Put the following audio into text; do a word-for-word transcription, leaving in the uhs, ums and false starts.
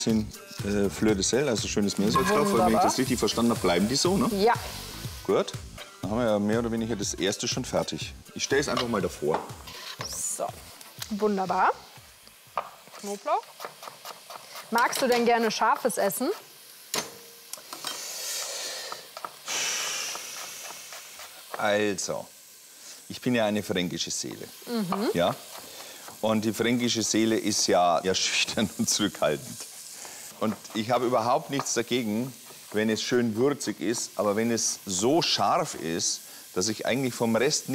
Sind äh, Fleur de Sel, also schönes Meersalz drauf, weil wenn ich das richtig verstanden habe, bleiben die so, ne? Ja. Gut, dann haben wir ja mehr oder weniger das erste schon fertig. Ich stelle es einfach mal davor. So, wunderbar. Knoblauch. Magst du denn gerne scharfes Essen? Also, ich bin ja eine fränkische Seele, Mhm. ja? Und die fränkische Seele ist ja, ja schüchtern und zurückhaltend. Und ich habe überhaupt nichts dagegen, wenn es schön würzig ist, aber wenn es so scharf ist, dass ich eigentlich vom Rest